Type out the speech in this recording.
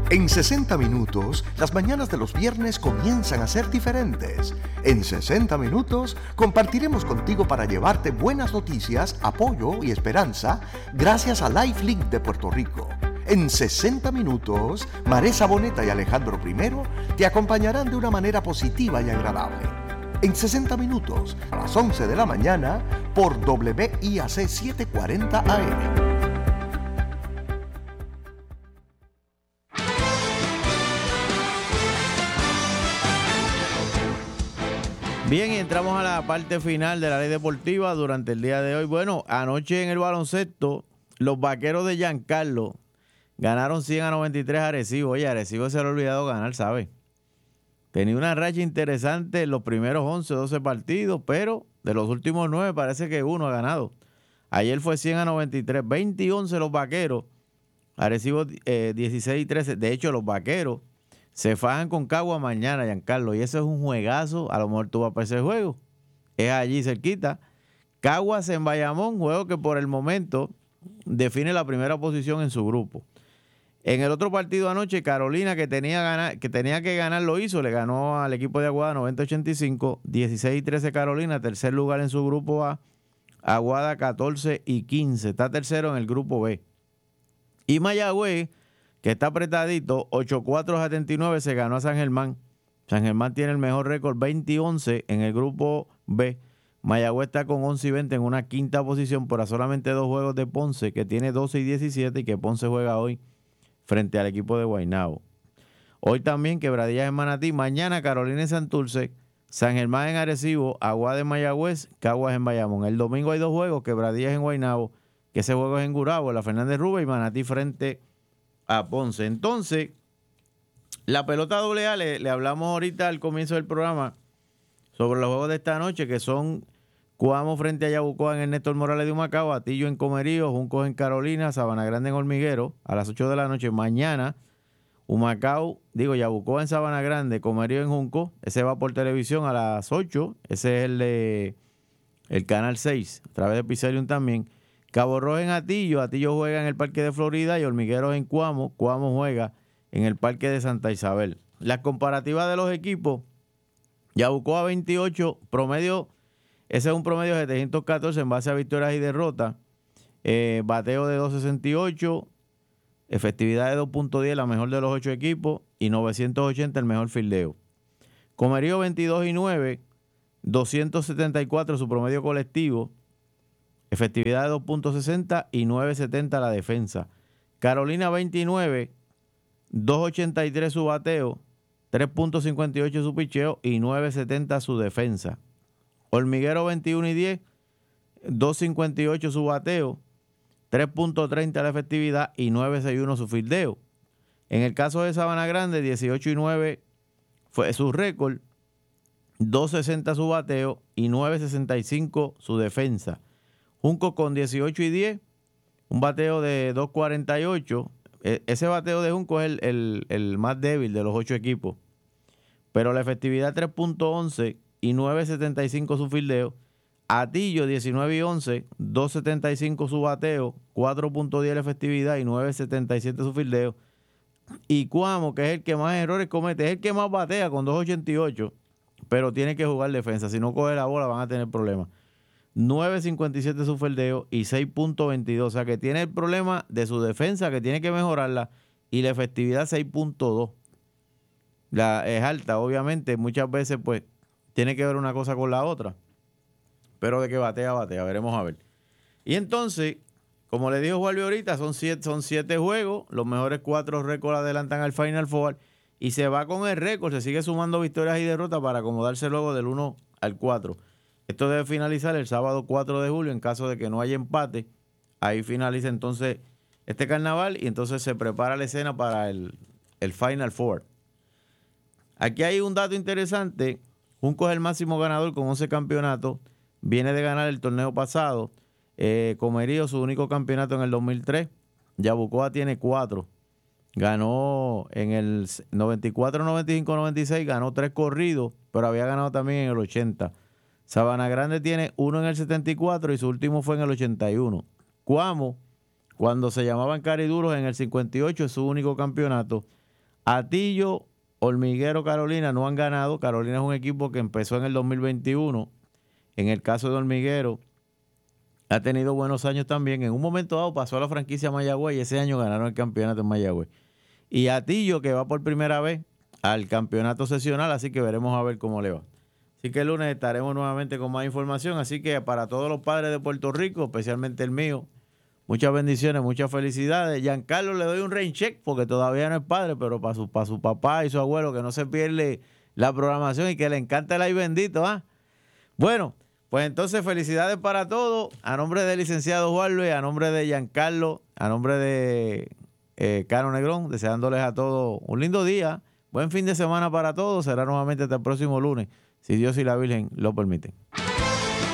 En 60 minutos, las mañanas de los viernes comienzan a ser diferentes. En 60 minutos, compartiremos contigo para llevarte buenas noticias, apoyo y esperanza gracias a LifeLink de Puerto Rico. En 60 minutos, Maresa Boneta y Alejandro I te acompañarán de una manera positiva y agradable. En 60 minutos, a las 11 de la mañana, por WIAC 740 AM. Bien, y entramos a la parte final de la ley deportiva durante el día de hoy. Bueno, anoche en el baloncesto, los Vaqueros de Giancarlo ganaron 100-93 a Arecibo. Oye, Arecibo se le ha olvidado ganar, ¿sabes? Tenía una racha interesante en los primeros 11, 12 partidos, pero de los últimos 9 parece que uno ha ganado. Ayer fue 100-93, 20-11 los Vaqueros, Arecibo 16-13. De hecho, los Vaqueros se fajan con Cagua mañana, Giancarlo, y eso es un juegazo. A lo mejor tú vas para ese juego. Es allí cerquita. Caguas en Bayamón, juego que por el momento define la primera posición en su grupo. En el otro partido anoche, Carolina, que tenía que ganar, lo hizo. Le ganó al equipo de Aguada 90-85, 16-13 Carolina, tercer lugar en su grupo A. Aguada 14-15, está tercero en el grupo B. Y Mayagüez, que está apretadito, 8-4-79, se ganó a San Germán. San Germán tiene el mejor récord, 20-11 en el grupo B. Mayagüez está con 11-20 en una quinta posición por a solamente 2 juegos de Ponce, que tiene 12-17 y que Ponce juega hoy frente al equipo de Guaynabo. Hoy también Quebradillas en Manatí, mañana Carolina en Santurce, San Germán en Arecibo, Aguada en Mayagüez, Caguas en Bayamón. El domingo hay 2 juegos, Quebradillas en Guaynabo, que ese juego es en Gurabo, la Fernández Rubio, y Manatí frente a Ponce. Entonces, la pelota AA, le hablamos ahorita al comienzo del programa sobre los juegos de esta noche, que son Cuamo frente a Yabucoa en el Néstor Morales de Humacao, Atillo en Comerío, Juncos en Carolina, Sabana Grande en Hormiguero, a las 8 de la noche. Mañana, Yabucoa en Sabana Grande, Comerío en Junco, ese va por televisión a las 8, ese es el Canal 6, a través de Pizarrium también. Cabo Rojo en Atillo juega en el Parque de Florida y Hormigueros en Cuamo juega en el Parque de Santa Isabel. Las comparativas de los equipos, Yabucoa 28, promedio, ese es un promedio de 714 en base a victorias y derrotas, bateo de 268, efectividad de 2.10, la mejor de los 8 equipos, y 980 el mejor fildeo. Comerío 22-9, 274 su promedio colectivo, efectividad de 2.60 y 9.70 la defensa. Carolina 29, 2.83 su bateo, 3.58 su picheo y 9.70 su defensa. Hormiguero 21-10, 2.58 su bateo, 3.30 la efectividad y 9.61 su fildeo. En el caso de Sabana Grande, 18-9 fue su récord, 2.60 su bateo y 9.65 su defensa. Junco con 18-10, un bateo de 2.48. Ese bateo de Junco es el más débil de los 8 equipos. Pero la efectividad 3.11 y 9.75 su fildeo. Atillo 19-11, 2.75 su bateo, 4.10 la efectividad y 9.77 su fildeo. Y Cuamo, que es el que más errores comete, es el que más batea con 2.88, pero tiene que jugar defensa. Si no coge la bola van a tener problemas. 9.57 su fildeo y 6.22. O sea que tiene el problema de su defensa, que tiene que mejorarla, y la efectividad 6.2. Es alta, obviamente. Muchas veces pues tiene que ver una cosa con la otra. Pero de que batea, veremos a ver. Y entonces, como le dijo Juan ahorita, son 7 juegos, los mejores 4 récords adelantan al Final Four, y se va con el récord, se sigue sumando victorias y derrotas para acomodarse luego del 1 al 4. Esto debe finalizar el sábado 4 de julio, en caso de que no haya empate. Ahí finaliza entonces este carnaval y entonces se prepara la escena para el Final Four. Aquí hay un dato interesante. Junco es el máximo ganador con 11 campeonatos. Viene de ganar el torneo pasado. Comerío, su único campeonato en el 2003. Yabucoa tiene 4. Ganó en el 94, 95, 96, ganó 3 corridos, pero había ganado también en el 80. Sabana Grande tiene 1 en el 74 y su último fue en el 81. Cuamo, cuando se llamaban cariduros en el 58, es su único campeonato. Atillo, Hormiguero, Carolina no han ganado. Carolina es un equipo que empezó en el 2021. En el caso de Hormiguero, ha tenido buenos años también. En un momento dado pasó a la franquicia Mayagüez y ese año ganaron el campeonato en Mayagüez. Y Atillo, que va por primera vez al campeonato sesional, así que veremos a ver cómo le va. Así que el lunes estaremos nuevamente con más información. Así que para todos los padres de Puerto Rico, especialmente el mío, muchas bendiciones, muchas felicidades. Giancarlo le doy un rain check porque todavía no es padre, pero para su papá y su abuelo, que no se pierde la programación y que le encanta el ay bendito, ¿ah? Bueno, pues entonces felicidades para todos. A nombre del licenciado Juan Luis, a nombre de Giancarlo, a nombre de Caro Negrón, deseándoles a todos un lindo día. Buen fin de semana para todos. Será nuevamente hasta el próximo lunes, si Dios y la Virgen lo permiten.